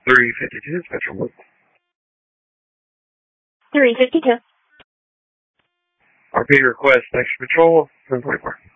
352, Spectrum Loop. 352. RP request, Extra Patrol, 744.